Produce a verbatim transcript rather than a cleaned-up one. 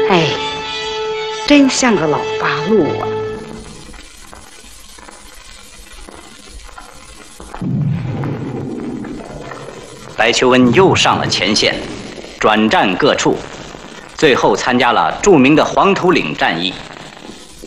哎，真像个老八路啊！ 白求恩又上了前线，转战各处，最后参加了著名的黄土岭战役。